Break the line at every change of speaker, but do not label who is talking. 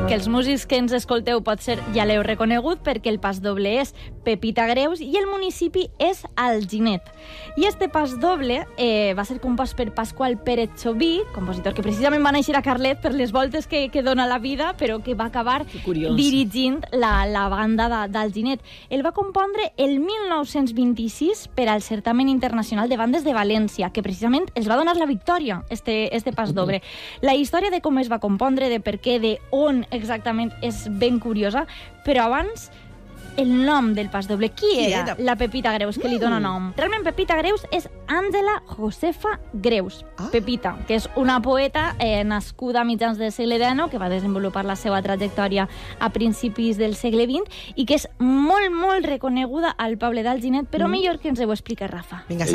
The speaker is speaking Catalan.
que els músics que ens escolteu potser ja l'heu reconegut perquè el pas doble és Pepita Greus i el municipi és Alginet. I este pas doble va ser compost per Pasqual Pérez Xoví, compositor que precisament va néixer a Carlet per les voltes que dona la vida, però que va acabar dirigint la banda d'Alginet. El va compondre el 1926 per al Certamen Internacional de Bandes de València, que precisament els va donar la victòria, este pas doble. La història de com es va compondre, de per què, de on exactament, és ben curiosa, però abans el nom del pas doble. Qui era la Pepita Greus que li dona nom? Realment Pepita Greus és Àngela Josefa Greus. Pepita, que és una poeta nascuda a mitjans del segle XIX, que va desenvolupar la seva trajectòria a principis del segle XX i que és molt, molt reconeguda al poble d'Alginet, però millor que ens ho explica Rafa.
Vinga,